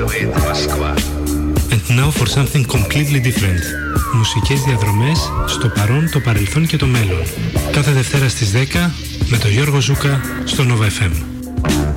with Moskva. And now for something completely different. Μουσικές διαδρομές στο παρόν, το παρελθόν και το μέλλον. Κάθε Δευτέρα στις 10 με τον Γιώργο Ζούκα στο Nova FM.